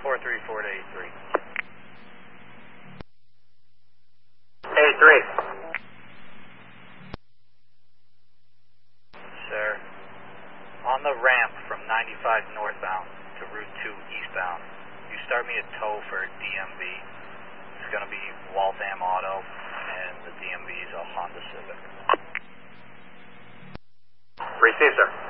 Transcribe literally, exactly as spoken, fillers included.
four three four to A three. A three. Sir, on the ramp from ninety-five northbound to Route two eastbound, you start me a tow for D M V. It's going to be Waltham Auto, and the D M V is a Honda Civic. Receive, sir.